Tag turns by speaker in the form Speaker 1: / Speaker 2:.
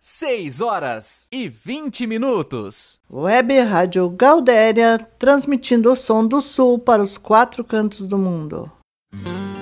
Speaker 1: 6h20.
Speaker 2: Web Rádio Gaudéria, transmitindo o som do Sul para os 4 cantos do mundo.